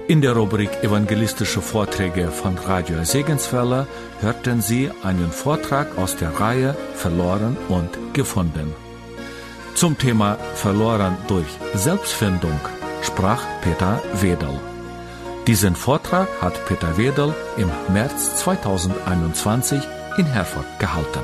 In der Rubrik Evangelistische Vorträge von Radio Segenswelle hörten Sie einen Vortrag aus der Reihe Verloren und gefunden. Zum Thema Verloren durch Selbstfindung sprach Peter Wedel. Diesen Vortrag hat Peter Wedel im März 2021 in Herford gehalten.